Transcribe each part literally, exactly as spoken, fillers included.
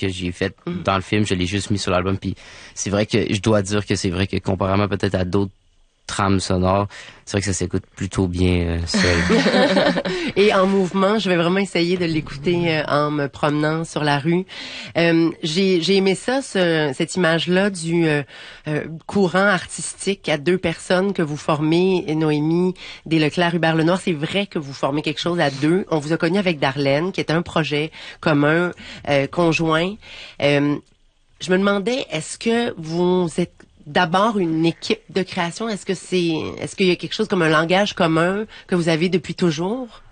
que j'ai fait mm. dans le film, je l'ai juste mis sur l'album. Puis c'est vrai que je dois dire que c'est vrai que comparément peut-être à d'autres trames sonores, c'est vrai que ça s'écoute plutôt bien euh, seul. Et en mouvement, je vais vraiment essayer de l'écouter euh, en me promenant sur la rue. Euh, j'ai, j'ai aimé ça, ce, cette image-là du euh, euh, courant artistique à deux personnes que vous formez, Noémie Desleclerc, Hubert Lenoir. C'est vrai que vous formez quelque chose à deux. On vous a connu avec Darlene, qui est un projet commun, euh, conjoint. Euh, je me demandais, est-ce que vous êtes d'abord une équipe de création? Est-ce que c'est, est-ce qu'il y a quelque chose comme un langage commun que vous avez depuis toujours?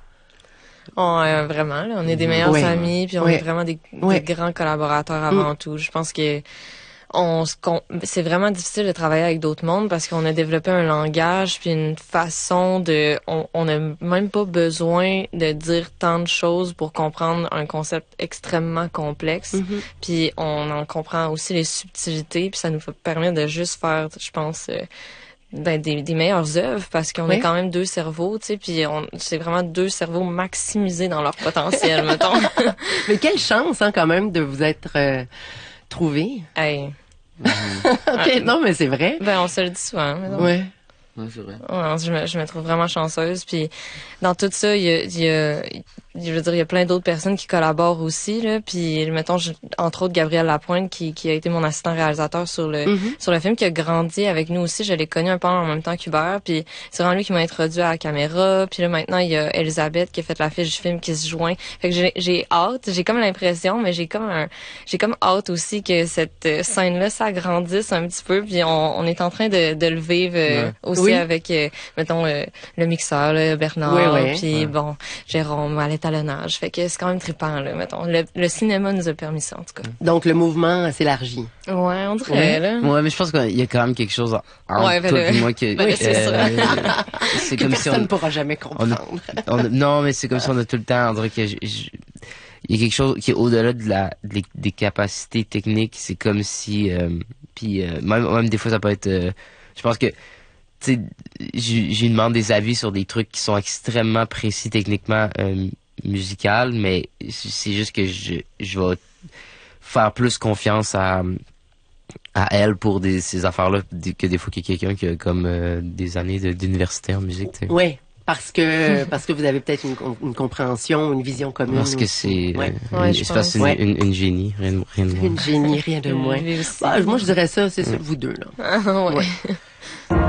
On, euh, vraiment, là, on est des meilleurs ouais. amis, puis on ouais. est vraiment des, des ouais. grands collaborateurs avant mm. tout. Je pense que on, qu'on, c'est vraiment difficile de travailler avec d'autres mondes parce qu'on a développé un langage puis une façon de, on, on n'a même pas besoin de dire tant de choses pour comprendre un concept extrêmement complexe. Mm-hmm. Puis on en comprend aussi les subtilités, puis ça nous permet de juste faire, je pense. Euh, Ben, des, des meilleures œuvres parce qu'on oui. est quand même deux cerveaux, tu sais, puis on, c'est vraiment deux cerveaux maximisés dans leur potentiel, mettons. Mais quelle chance, hein, quand même, de vous être euh, trouvés. Hey. OK, ah, non, mais c'est vrai. Ben, on se le dit souvent, mettons. Ouais. Ouais, c'est vrai. Ouais, je me, je me trouve vraiment chanceuse, puis dans tout ça, il y a, il y a je veux dire, il y a plein d'autres personnes qui collaborent aussi, là, puis mettons, je, entre autres, Gabriel Lapointe, qui, qui a été mon assistant réalisateur sur le, mm-hmm. sur le film, qui a grandi avec nous aussi. Je l'ai connu un peu en même temps qu'Hubert, puis c'est vraiment lui qui m'a introduit à la caméra, puis là, maintenant, il y a Elisabeth qui a fait l'affiche du film qui se joint. Fait que j'ai, j'ai hâte, j'ai comme l'impression, mais j'ai comme un, j'ai comme hâte aussi que cette scène-là s'agrandisse un petit peu, puis on, on est en train de, de le vivre euh, ouais. aussi oui. avec, euh, mettons, euh, le mixeur, là, Bernard, oui, oui. puis ouais. bon, Jérôme, à l'étalonnage. Fait que c'est quand même trippant, là, mettons. Le, le cinéma nous a permis ça, en tout cas. Donc, le mouvement s'élargit. Ouais, on dirait, ouais. là. Ouais, mais je pense qu'il y a quand même quelque chose entre ouais, ben toi le... et moi que... Ben oui, c'est euh, ça. c'est que comme personne si on... ne pourra jamais comprendre. On a, on a, non, mais c'est comme si on a tout le temps, on dirait que... Je, je, il y a quelque chose qui est au-delà de la de, des capacités techniques. C'est comme si... Euh, puis euh, même, même des fois, ça peut être... Euh, je pense que... Tu sais, j'ai demande des avis sur des trucs qui sont extrêmement précis techniquement euh, musical, mais c'est juste que je, je vais faire plus confiance à, à elle pour des, ces affaires-là que des fois qu'il y a quelqu'un qui a comme euh, des années de, d'université en musique. T'sais. Oui, parce que parce que vous avez peut-être une, une compréhension, une vision commune. Parce que c'est ouais. euh, ouais, je pense une, ouais. une, une, une génie, rien, rien de moins. Une génie, rien de moins. Oui, bah, moi, je dirais ça, c'est ça, vous deux, là. Ah, ouais. ouais.